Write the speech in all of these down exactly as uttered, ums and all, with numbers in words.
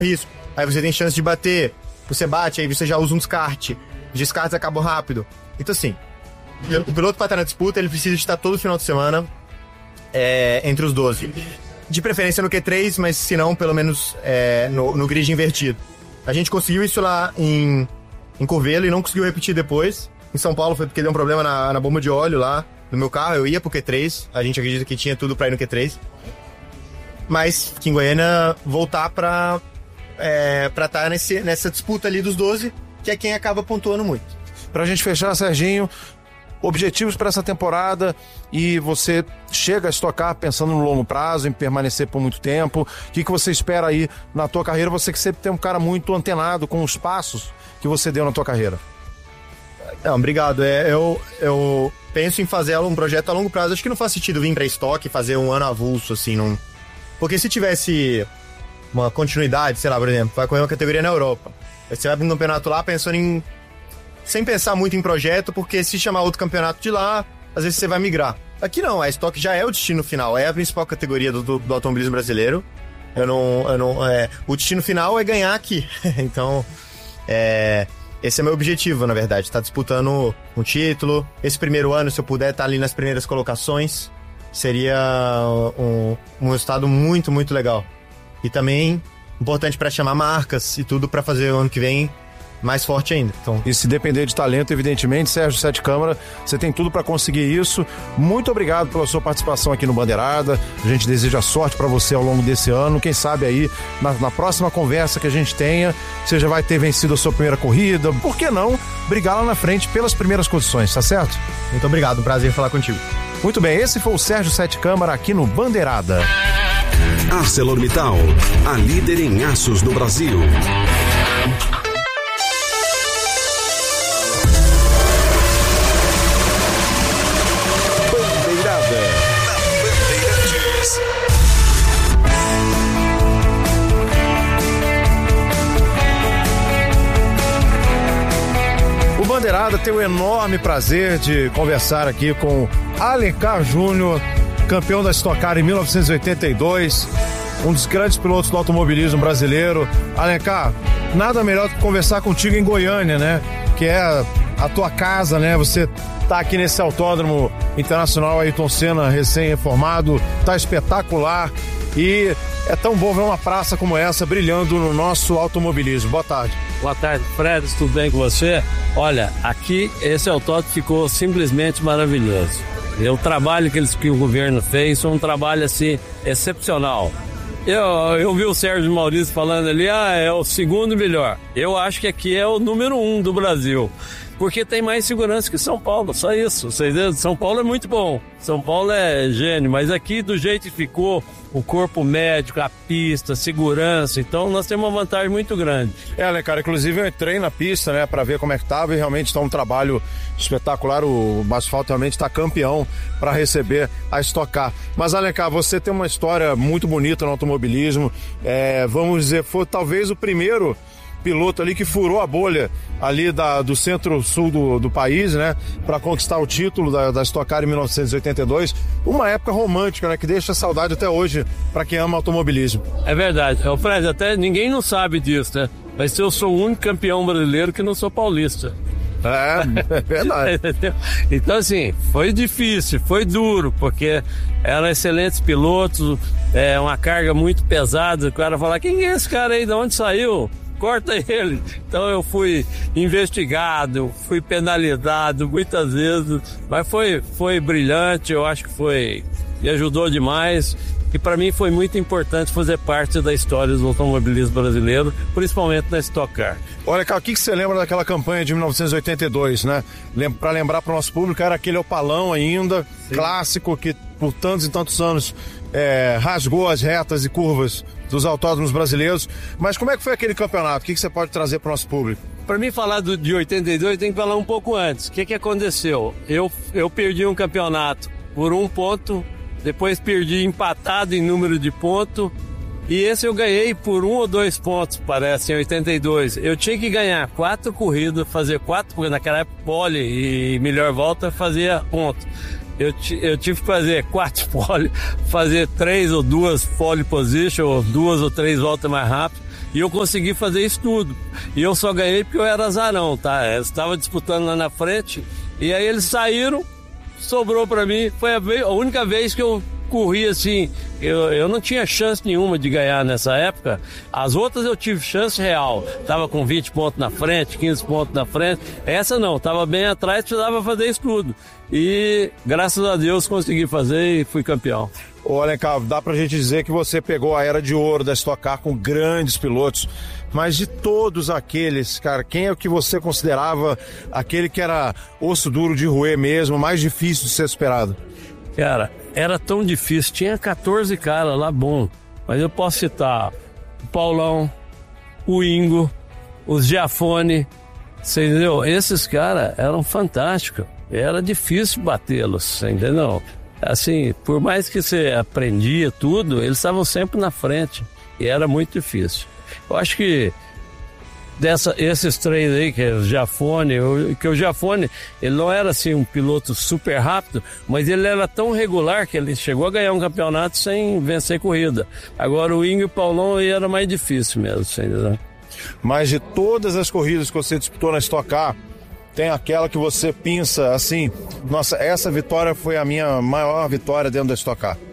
risco. Aí você tem chance de bater, você bate, aí você já usa um descarte. Os descartes acabam rápido. Então assim, o piloto para estar na disputa, ele precisa estar todo final de semana é, entre os doze. De preferência no Q três, mas se não, pelo menos é, no, no grid invertido. A gente conseguiu isso lá em, em Curvelo e não conseguiu repetir depois. Em São Paulo foi porque deu um problema na, na bomba de óleo lá no meu carro. Eu ia pro Q três, a gente acredita que tinha tudo pra ir no Q três. Mas aqui em Goiânia, voltar pra é, pra estar nesse, nessa disputa ali dos doze, que é quem acaba pontuando muito. Pra gente fechar, Serginho, objetivos para essa temporada, e você chega a estocar pensando no longo prazo, em permanecer por muito tempo. O que, que você espera aí na tua carreira? Você que sempre tem um cara muito antenado com os passos que você deu na tua carreira. Não, obrigado. É, eu, eu penso em fazer um projeto a longo prazo. Acho que não faz sentido vir para estoque e fazer um ano avulso, assim, não... Porque se tivesse uma continuidade, sei lá, por exemplo, vai correr uma categoria na Europa. Aí você vai para um campeonato lá pensando em... sem pensar muito em projeto, porque se chamar outro campeonato de lá, às vezes você vai migrar. Aqui não, a estoque já é o destino final, é a principal categoria do, do, do automobilismo brasileiro. Eu não, eu não, é, o destino final é ganhar aqui. Então, é, esse é meu objetivo, na verdade, estar tá disputando um título. Esse primeiro ano, se eu puder estar tá ali nas primeiras colocações, seria um, um resultado muito, muito legal. E também importante para chamar marcas e tudo para fazer o ano que vem mais forte ainda. Então... E se depender de talento, evidentemente, Sérgio Sete Câmara, você tem tudo para conseguir isso. Muito obrigado pela sua participação aqui no Bandeirada. A gente deseja sorte para você ao longo desse ano. Quem sabe aí, na, na próxima conversa que a gente tenha, você já vai ter vencido a sua primeira corrida. Por que não brigar lá na frente pelas primeiras condições, tá certo? Muito obrigado, um prazer falar contigo. Muito bem, esse foi o Sérgio Sete Câmara aqui no Bandeirada. ArcelorMittal, a líder em aços no Brasil. Bandeirada tem o enorme prazer de conversar aqui com Alencar Júnior, campeão da Stock Car em mil novecentos e oitenta e dois, um dos grandes pilotos do automobilismo brasileiro. Alencar, nada melhor do que conversar contigo em Goiânia, né? Que é a tua casa, né? Você tá aqui nesse Autódromo Internacional Ayrton Senna, recém-reformado, tá espetacular, e é tão bom ver uma praça como essa brilhando no nosso automobilismo. Boa tarde. Boa tarde, Fred, tudo bem com você? Olha, aqui esse autódromo ficou simplesmente maravilhoso. E o trabalho que, eles, que o governo fez foi um trabalho assim excepcional. Eu, eu vi o Sérgio Maurício falando ali, ah, é o segundo melhor. Eu acho que aqui é o número um do Brasil, porque tem mais segurança que São Paulo, só isso. Vocês viram? São Paulo é muito bom, São Paulo é gênio, mas aqui do jeito que ficou, o corpo médico, a pista, a segurança, então nós temos uma vantagem muito grande. É, né, cara, inclusive eu entrei na pista, né, pra ver como é que tava, e realmente está um trabalho espetacular. O asfalto realmente está campeão para receber a Stock Car. Mas, Alencar, você tem uma história muito bonita no automobilismo, é, vamos dizer, foi talvez o primeiro piloto ali que furou a bolha ali da, do centro-sul do, do país, né, para conquistar o título da, da Stock Car em mil novecentos e oitenta e dois, uma época romântica, né, que deixa saudade até hoje para quem ama automobilismo. É verdade, o Fred, até ninguém não sabe disso, né, mas eu sou o único campeão brasileiro que não sou paulista. É, é verdade. Então, assim, foi difícil, foi duro, porque eram excelentes pilotos, é, uma carga muito pesada. O cara fala, quem é esse cara aí, de onde saiu? Corta ele. Então eu fui investigado, fui penalizado muitas vezes, mas foi, foi brilhante, eu acho que foi, me ajudou demais. E para mim foi muito importante fazer parte da história do automobilismo brasileiro, principalmente na Stock Car. Olha, cara, o que, que você lembra daquela campanha de mil novecentos e oitenta e dois, né? Para lembrar para o nosso público, era aquele opalão ainda, sim, clássico, que por tantos e tantos anos é, rasgou as retas e curvas dos autódromos brasileiros. Mas como é que foi aquele campeonato? O que, que você pode trazer para o nosso público? Para mim falar do, de oitenta e dois, tem que falar um pouco antes. O que, que aconteceu? Eu, eu perdi um campeonato por um ponto, depois perdi empatado em número de ponto, e esse eu ganhei por um ou dois pontos, parece, em oitenta e dois. Eu tinha que ganhar quatro corridas, fazer quatro, porque naquela época pole e melhor volta fazia ponto. Eu, eu tive que fazer quatro pole, fazer três ou duas pole position, ou duas ou três voltas mais rápido. E eu consegui fazer isso tudo. E eu só ganhei porque eu era azarão, tá? Eu estava disputando lá na frente, e aí eles saíram, sobrou pra mim. Foi a, vez, a única vez que eu corri assim, eu, eu não tinha chance nenhuma de ganhar nessa época. As outras eu tive chance real, tava com vinte pontos na frente, quinze pontos na frente. Essa não, tava bem atrás, precisava fazer isso tudo. E graças a Deus consegui fazer e fui campeão. Ô Alencar, dá pra gente dizer que você pegou a era de ouro da Stock Car com grandes pilotos, mas de todos aqueles, cara, quem é o que você considerava aquele que era osso duro de roer mesmo, mais difícil de ser superado? Cara, era tão difícil, tinha quatorze caras lá bom, mas eu posso citar o Paulão, o Ingo, os Giafone, você entendeu? Esses caras eram fantásticos, era difícil batê-los, você entendeu? Assim, por mais que você aprendia tudo, eles estavam sempre na frente e era muito difícil. Eu acho que dessa, esses três aí, que é o Giafone, que o Giafone, ele não era assim um piloto super rápido, mas ele era tão regular que ele chegou a ganhar um campeonato sem vencer corrida. Agora o Ingo e o Paulão aí era mais difícil mesmo, entendeu? Mas de todas as corridas que você disputou na Stock Car, tem aquela que você pensa assim, nossa, essa vitória foi a minha maior vitória dentro da Stock Car?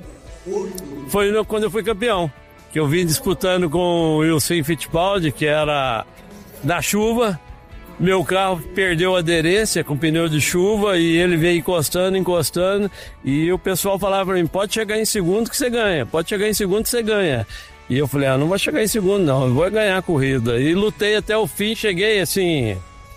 Foi quando eu fui campeão, que eu vim disputando com o Wilson Fittipaldi, que era da chuva. Meu carro perdeu a aderência com pneu de chuva e ele veio encostando, encostando, e o pessoal falava pra mim, pode chegar em segundo que você ganha, pode chegar em segundo que você ganha. E eu falei, ah, não vou chegar em segundo não, eu vou ganhar a corrida. E lutei até o fim, cheguei assim,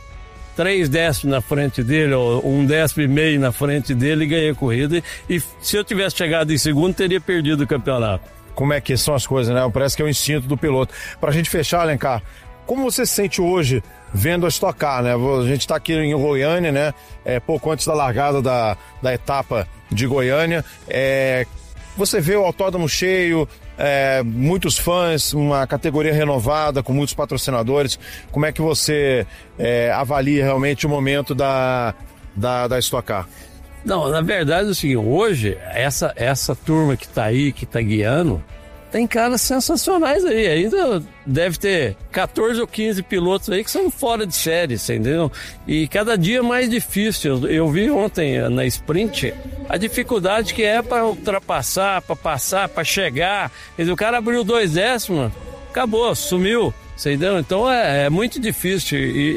três décimos na frente dele, ou um décimo e meio na frente dele, e ganhei a corrida. E se eu tivesse chegado em segundo, teria perdido o campeonato. Como é que são as coisas, né? Parece que é o instinto do piloto. Pra gente fechar, Alencar, como você se sente hoje vendo a Stock Car, né? A gente tá aqui em Goiânia, né? É, pouco antes da largada da, da etapa de Goiânia. É, você vê o autódromo cheio, é, muitos fãs, uma categoria renovada, com muitos patrocinadores. Como é que você é, avalia realmente o momento da, da, da Stock Car? Não, na verdade é o seguinte, hoje, essa, essa turma que tá aí, que tá guiando, tem caras sensacionais aí. Ainda deve ter quatorze ou quinze pilotos aí que são fora de série, entendeu? E cada dia mais difícil. Eu, eu vi ontem na sprint a dificuldade que é para ultrapassar, para passar, para chegar. Quer dizer, o cara abriu dois décimos, acabou, sumiu. Entendeu? Então é, é muito difícil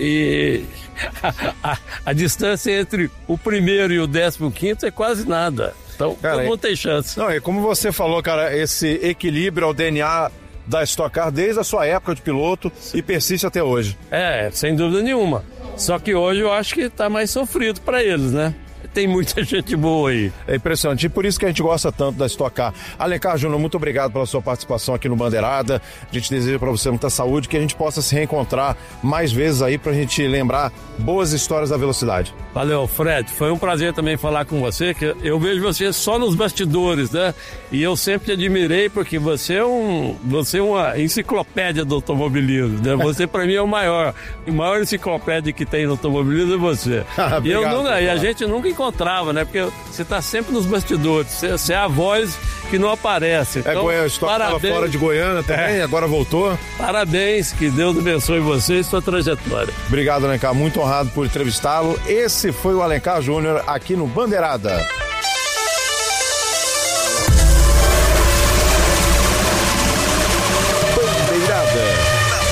e, e a, a, a distância entre o primeiro e o décimo quinto é quase nada. Então, cara, todo mundo tem chance. Não, e como você falou, cara, esse equilíbrio é o D N A da Stock Car desde a sua época de piloto e persiste até hoje. É, sem dúvida nenhuma. Só que hoje eu acho que tá mais sofrido para eles, né? Tem muita gente boa aí. É impressionante, e por isso que a gente gosta tanto da Stock Car. Alencar Júnior, muito obrigado pela sua participação aqui no Bandeirada. A gente deseja para você muita saúde, que a gente possa se reencontrar mais vezes aí pra gente lembrar boas histórias da velocidade. Valeu, Fred. Foi um prazer também falar com você, que eu vejo você só nos bastidores, né? E eu sempre te admirei porque você é um, você é uma enciclopédia do automobilismo, né? Você para mim é o maior, o maior enciclopédia que tem no automobilismo é você. Obrigado, e, eu nunca, e a cara. gente nunca encontrava, né? Porque você tá sempre nos bastidores, você, você é a voz que não aparece. Então, é, Goiânia, estou fora de Goiânia também, é. Agora voltou. Parabéns, que Deus abençoe você e sua trajetória. Obrigado, Alencar, muito honrado por entrevistá-lo. Esse foi o Alencar Júnior aqui no Bandeirada.